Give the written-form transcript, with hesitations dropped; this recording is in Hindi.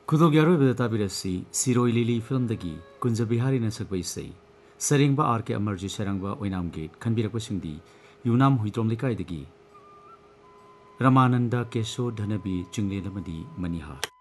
खुदोग यारोइबदा ताबिरसी सिरोई लिली फिल्म दगी कुंज बिहारी न सकबा इसै सरेंगबा आर के अमरजी सरंगबा ओइनाम गेट खनबिरकबसिंगदी यूनाम हुइत्रोम लिकाइदगी रमानंद केशो धनबी चिंगलेलमदी मनिहार